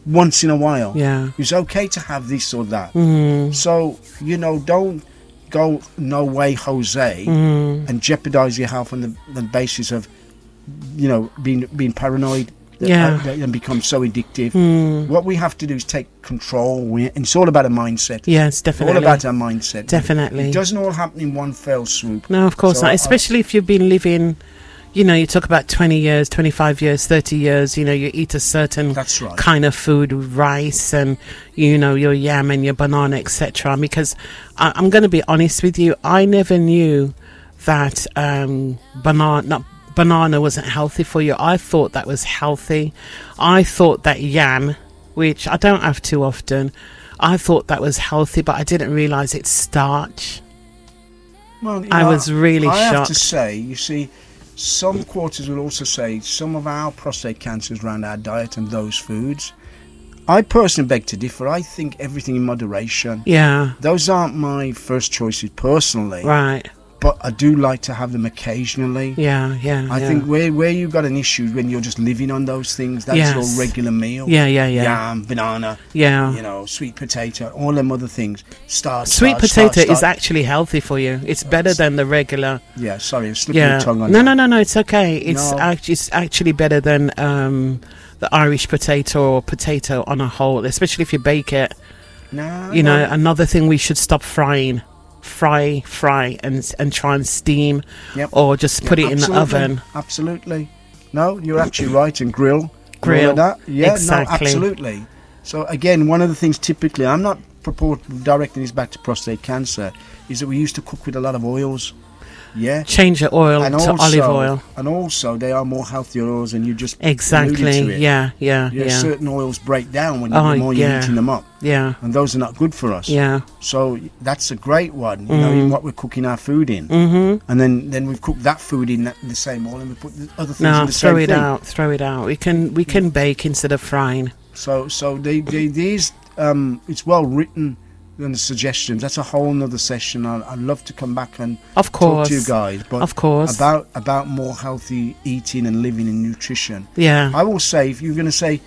once in a while. Yeah. It's okay to have this or that. Mm. So, you know, don't go no way Jose Mm. and jeopardize your health on the, the basis of, you know, being being paranoid. Yeah. uh, and become so addictive. Mm. What we have to do is take control. We, and it's all about a mindset. Yes, definitely. All about our mindset. Definitely. It doesn't all happen in one fell swoop. No, of course So not. I- Especially if you've been living, you know, you talk about twenty years, twenty-five years, thirty years, you know, you eat a certain That's right. kind of food, rice and, you know, your yam and your banana, et cetera. Because I, I'm going to be honest with you, I never knew that um, banana, not banana wasn't healthy for you. I thought that was healthy. I thought that yam, which I don't have too often, I thought that was healthy, but I didn't realise it's starch. Well, you I know, was really I have shocked. to say, you see, some quarters will also say some of our prostate cancers around our diet and those foods. I personally beg to differ. I think everything in moderation. Yeah, Those aren't my first choices personally, right. but I do like to have them occasionally. Yeah, yeah. I yeah. think where where you've got an issue when you're just living on those things, that's Yes. your regular meal. Yeah, yeah, yeah. Yam, banana, Yeah. you know, sweet potato, all them other things. Starch, Sweet starch, potato starch, is starch. actually healthy for you. It's better than the regular. Yeah, sorry, I'm slipping Yeah. your tongue on No, that. no, no, no. It's okay. It's No. actually it's actually better than um, the Irish potato or potato on a whole, especially if you bake it. No, You know, no. another thing we should stop frying. Fry, fry, and and try and steam, Yep. or just put Yeah, it in the absolutely, oven. Absolutely. No, you're actually right. And grill. and all Grill. of that. Yeah, Exactly. no, absolutely. So again, one of the things typically, I'm not purport directing this back to prostate cancer, is that we used to cook with a lot of oils. Yeah. Change your oil And to also, olive oil. and also they are more healthier oils, and you just alluded to Exactly. it. Yeah, yeah, Yeah, yeah, certain oils break down when you, Oh, the more you're yeah. heating them up, yeah, and those are not good for us. yeah. So that's a great one, you know, Mm. in what we're cooking our food in. Mm-hmm. And then, then we've cooked that food in that, the same oil, and we put the other things in No, the throw same it thing. out. Throw it out. We can we can bake instead of frying. So, so they, they, these, um, it's well written. And the suggestions. That's a whole nother session. I, I'd love to come back and Of talk course. to you guys. But Of course. about about more healthy eating and living and nutrition. Yeah. I will say, if you're going to say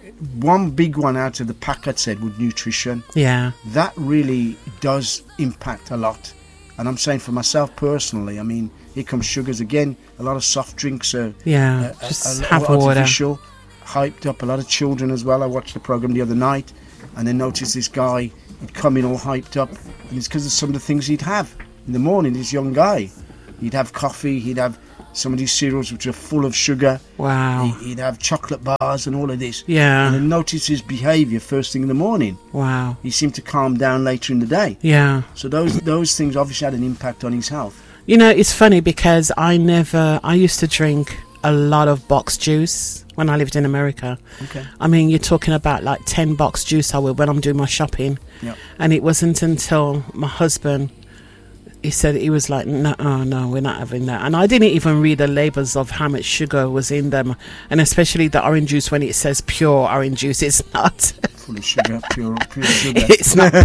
one big one out of the pack, I'd said with nutrition. Yeah. That really does impact a lot. And I'm saying for myself personally, I mean, here comes sugars again. A lot of soft drinks are Yeah. uh, Just a, a, have lot water. artificial, hyped up. A lot of children as well. I watched the program the other night, and then noticed this guy. He'd come in all hyped up, and it's because of some of the things he'd have in the morning. This young guy, he'd have coffee. He'd have some of these cereals which are full of sugar. Wow. He, he'd have chocolate bars and all of this. Yeah. And then notice his behaviour first thing in the morning. Wow. He seemed to calm down later in the day. Yeah. So those those things obviously had an impact on his health. You know, it's funny because I never. I used to drink a lot of box juice when I lived in America. Okay. I mean, you're talking about like ten box juice I will when I'm doing my shopping. Yep. And it wasn't until my husband, he said, he was like, no, oh, no, we're not having that. And I didn't even read the labels of how much sugar was in them. And especially the orange juice, when it says pure orange juice, it's not. Full of sugar, pure pure sugar. It's not.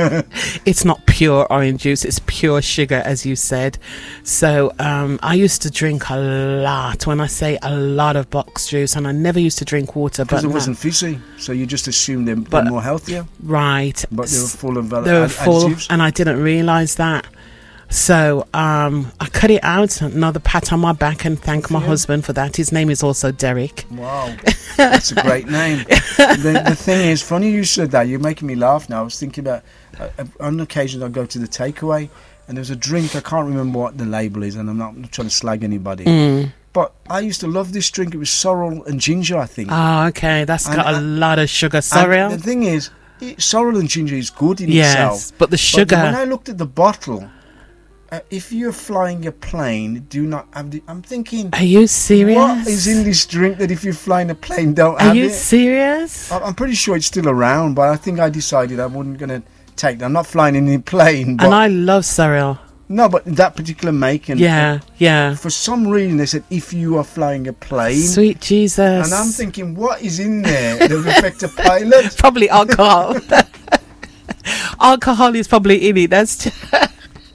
It's not pure orange juice. It's pure sugar, as you said. So um, I used to drink a lot. When I say a lot of box juice, and I never used to drink water, but Because it now- wasn't fizzy, so you just assumed they're, they're But- more healthier. right. But they were full of uh, They were add- full, additives. and I didn't realise that. So um, I cut it out. Another pat on my back, and thank my Yeah. husband for that. His name is also Derek. Wow, that's a great name. the, the thing is, funny you said that. You're making me laugh now. I was thinking about uh, uh, on occasion I go to the takeaway, and there's a drink. I can't remember what the label is, and I'm not, I'm not trying to slag anybody. Mm. But I used to love this drink. It was sorrel and ginger, I think. Oh, okay. That's And got a I- lot of sugar. And Sorry. the thing is, it, sorrel and ginger is good in Yes, itself. but the But sugar. when I looked at the bottle, uh, if you're flying a plane, do not have the. I'm thinking, Are you serious? what is in this drink that if you're flying a plane, don't Are have you it? serious? I- I'm pretty sure it's still around, but I think I decided I wasn't going to take that. I'm not flying in a plane, but And I love cereal. no, but that particular make, and Yeah, yeah. for some reason they said if you are flying a plane, Sweet Jesus. and I'm thinking, what is in there that would affect a pilot? Probably alcohol. Alcohol is probably in it. That's just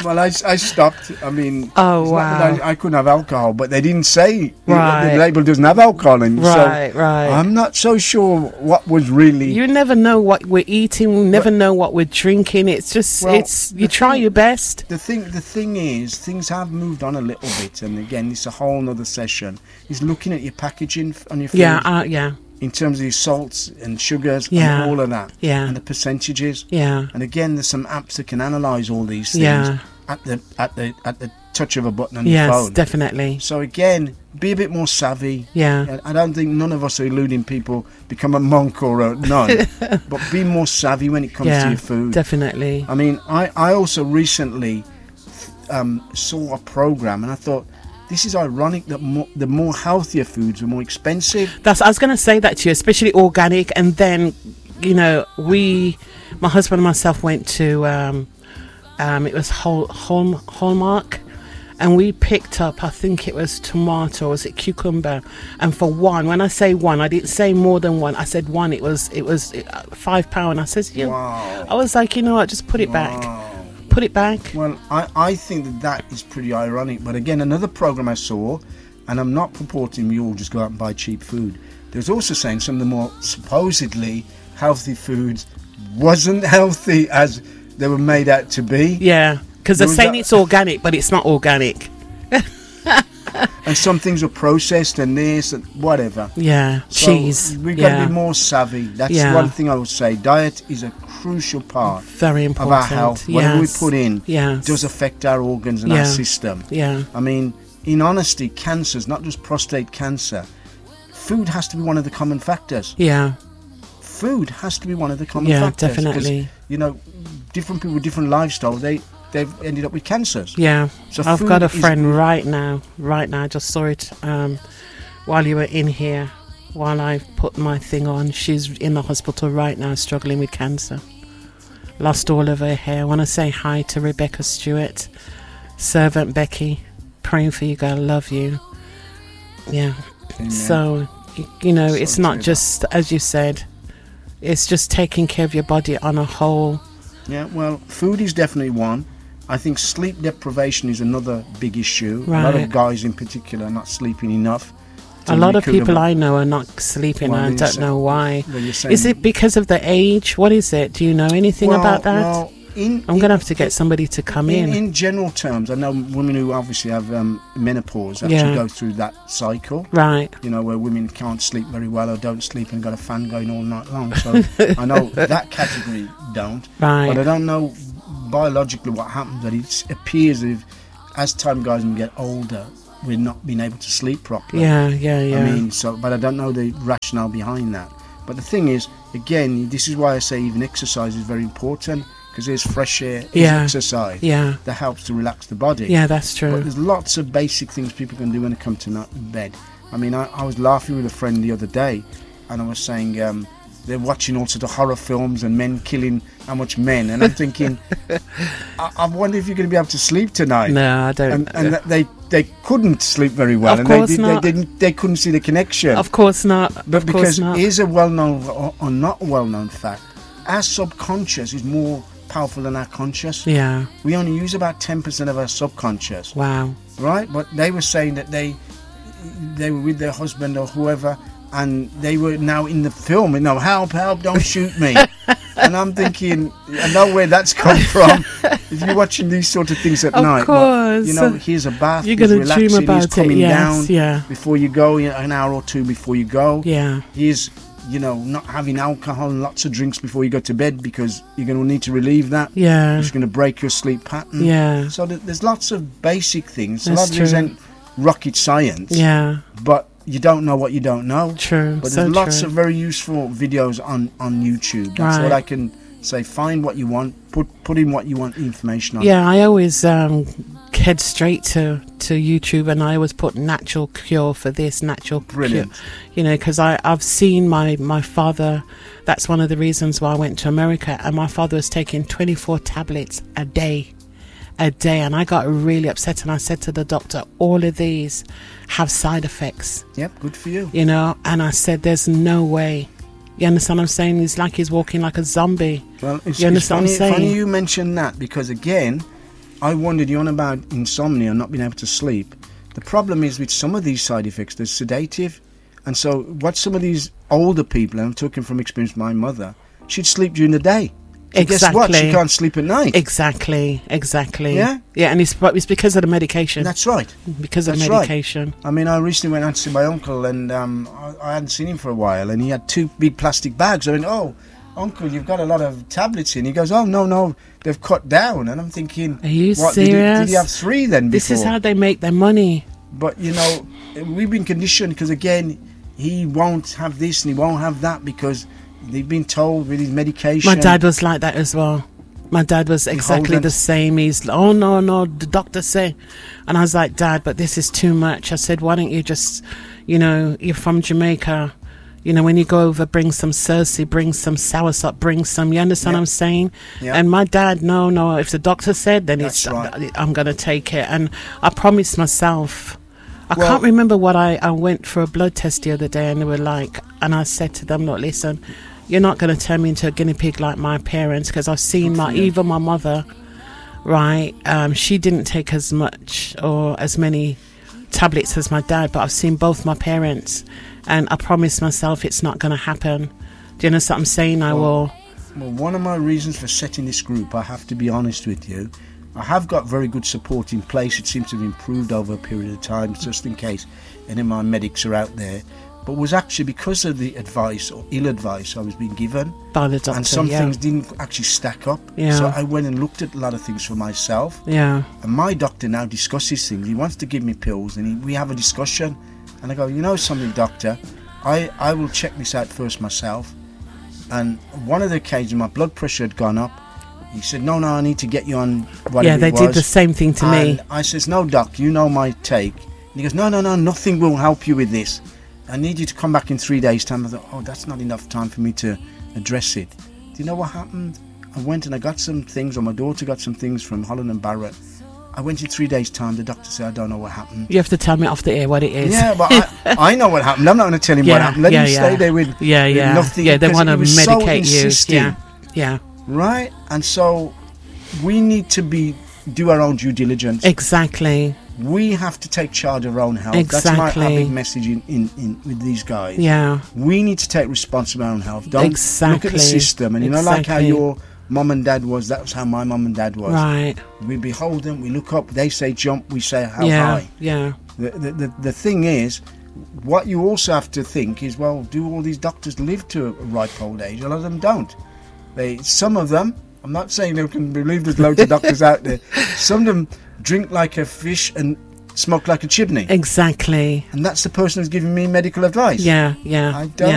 well, I, I stopped. I mean, Oh, it's not wow. that I, I couldn't have alcohol, but they didn't say Right. the label doesn't have alcohol in it. Right, so right. I'm not so sure what was really. You never know what we're eating. We never know what we're drinking. It's just, Well, it's you the try thing- your best. The thing, the thing is, things have moved on a little bit, and again, it's a whole nother session. Is looking at your packaging f- on your food Yeah, uh, yeah, in terms of your salts and sugars Yeah. and all of that, Yeah. and the percentages. yeah, And again, there's some apps that can analyse all these things Yeah. at the at the at the touch of a button on your yes, phone. definitely. So again, be a bit more savvy. Yeah, I don't think none of us are eluding people become a monk or a nun, but be more savvy when it comes to yeah, your food. definitely. I mean, I, I also recently um, saw a program and I thought, this is ironic that mo- the more healthier foods are more expensive. That's I was going to say that to you, especially organic. And then, you know, we, my husband and myself went to, um, um, it was Hall, Hall, Hallmark, and we picked up, I think it was tomato, or was it cucumber? And for one, when I say one, I didn't say more than one. I said one. It was it was uh, five pound. I said, yeah. Wow. I was like, you know what? Just put it back. Wow. Put it back. Well, I, I think that that is pretty ironic. But again, another program I saw, and I'm not purporting we all just go out and buy cheap food. There's also saying some of the more supposedly healthy foods wasn't healthy as they were made out to be. Yeah, because they're There was saying that- it's organic, but it's not organic. And some things are processed and this and whatever. Yeah, So cheese. We've got yeah. to be more savvy. That's Yeah. one thing I would say. Diet is a crucial part Very of important. our health. Whatever yes. we put in yes. does affect our organs and Yeah. our system. Yeah, I mean, in honesty, cancers, not just prostate cancer, food has to be one of the common factors. yeah, Food has to be one of the common yeah, factors. 'cause, definitely. You know, different people with different lifestyles, they, they've ended up with cancers. Yeah, So I've food got a is- friend right now. Right now, I just saw it um, while you were in here. While I put my thing on, she's in the hospital right now, struggling with cancer. Lost all of her hair. I want to say hi to Rebecca Stewart, servant Becky. Praying for you, girl. Love you. Yeah. Amen. So, y- you know, So it's not true. just, as you said, it's just taking care of your body on a whole. Yeah, well, food is definitely one. I think sleep deprivation is another big issue. A lot Right. of guys in particular are not sleeping enough. A lot of recoup people them- I know are not sleeping. Well, I you're don't saying- know why. well, you're Is saying- it because of the age? What is it? Do you know anything Well, about that? well, in, I'm in- going to have to get somebody to come in, in. in general terms, I know women who obviously have um, menopause actually Yeah. go through that cycle. Right. You know, where women can't sleep very well or don't sleep and got a fan going all night long. So I know that category don't. Right. But I don't know biologically what happens. But it appears if, as time goes and we get older, we're not being able to sleep properly. Yeah, yeah, yeah. I mean, so, but I don't know the rationale behind that. But the thing is, again, this is why I say even exercise is very important, because there's fresh air, is Yeah. exercise yeah, that helps to relax the body. yeah, that's But true. there's lots of basic things people can do when they come to night bed. I mean, I, I was laughing with a friend the other day, and I was saying um, they're watching all sorts of horror films and men killing how much men, and I'm thinking, I, I wonder if you're going to be able to sleep tonight. No, I don't. And, and that they they couldn't sleep very well, Of and course they, did, not. they didn't they couldn't see the connection. of course not. but of course because not. here's a well-known or, or not well-known fact: our subconscious is more powerful than our conscious. Yeah. We only use about ten percent of our subconscious, Wow. right? But they were saying that they they were with their husband or whoever, and they were now in the film, you know, help, help, don't shoot me. And I'm thinking, I know where that's come from. If you're watching these sort of things at Of night, course. you know, here's a bath, You're he's going to dream relaxing, about he's coming it. Yes. down Yeah. before you go, you know, an hour or two before you go. Yeah. He's, you know, not having alcohol and lots of drinks before you go to bed because you're going to need to relieve that. Yeah. It's going to break your sleep pattern. Yeah. So th- there's lots of basic things. That's a lot of these true. ain't rocket science. Yeah. But you don't know what you don't know. True. But so there's lots true. of very useful videos on, on YouTube. That's Right. what I can say. Find what you want. Put put in what you want information on. Yeah, I always um, head straight to, to YouTube, and I always put natural cure for this, natural Brilliant. cure. You know, because I've seen my, my father, that's one of the reasons why I went to America, and my father was taking twenty-four tablets a day. A day, and I got really upset, and I said to the doctor, all of these have side effects, Yep, good for you. you know, and I said, there's no way. You understand what I'm saying? It's like he's walking like a zombie. Well, it's, You it's understand funny, what I'm saying? funny you mention that because, again, I wondered, you're on about insomnia and not being able to sleep. The problem is with some of these side effects, there's sedative. And so what some of these older people, and I'm talking from experience, my mother, she'd sleep during the day. So Exactly. guess what? She can't sleep at night. Exactly, exactly. Yeah? Yeah, and it's, it's because of the medication. That's right. because of That's right. medication. I mean, I recently went out to see my uncle, and um, I, I hadn't seen him for a while, and he had two big plastic bags. I went, oh, uncle, you've got a lot of tablets in. He goes, oh, no, no, they've cut down. And I'm thinking, Are you what, serious? Did he, did he have three then This before? is how they make their money. But, you know, we've been conditioned because, again, he won't have this and he won't have that because they've been told with his medication. My dad was like that as well. My dad was exactly Beholden. the same. He's, oh, no, no, the doctor say. And I was like, Dad, but this is too much. I said, why don't you just, you know, you're from Jamaica. You know, when you go over, bring some Cersei, bring some soursop, bring some, you understand Yeah. what I'm saying? Yeah. And my dad, no, no, if the doctor said, then That's it's, right. I'm going to take it. And I promised myself, I Well- can't remember what I, I went for a blood test the other day and they were like, and I said to them, look, listen, you're not going to turn me into a guinea pig like my parents because I've seen my, even my mother, right, um, she didn't take as much or as many tablets as my dad, but I've seen both my parents and I promised myself it's not going to happen. Do you know what I'm saying? I will. Well, one of my reasons for setting this group, I have to be honest with you, I have got very good support in place. It seems to have improved over a period of time, just in case any of my medics are out there. But was actually because of the advice or ill advice I was being given, By the doctor, and some yeah. things didn't actually stack up. Yeah. So I went and looked at a lot of things for myself. Yeah. And my doctor now discusses things. He wants to give me pills, and he, we have a discussion. And I go, you know something, doctor, I, I will check this out first myself. And one of the occasions my blood pressure had gone up. He said, no, no, I need to get you on whatever Yeah, they it did was. the same thing to and me. I says, no, doc, you know my take. And he goes, no, no, no, nothing will help you with this. I need you to come back in three days' time. I thought, oh, that's not enough time for me to address it. Do you know what happened? I went and I got some things, or my daughter got some things from Holland and Barrett. I went in three days' time. The doctor said, I don't know what happened. You have to tell me off the air what it is. Yeah, but I, I know what happened. I'm not going to tell him what Yeah, happened. Let yeah, him yeah. stay there with, yeah, with yeah. nothing. Yeah, they because want to he was so medicate you. insisting, Yeah, yeah. right? And so we need to be do our own due diligence. Exactly. We have to take charge of our own health. That's my, our Exactly. big message in, in, in with these guys. Yeah. We need to take responsibility of our own health. Don't look at Exactly. the system. And you know, like how Exactly. your mum and dad was, that was how my mum and dad was. Right. We behold them, we look up, they say jump, we say how yeah. high. Yeah. The, the, the, the thing is, what you also have to think is, well, do all these doctors live to a ripe old age? A lot of them don't. They, some of them, I'm not saying they can believe there's loads of doctors out there. Some of them drink like a fish and smoke like a chimney. Exactly. And that's the person who's giving me medical advice. Yeah. Yeah. I don't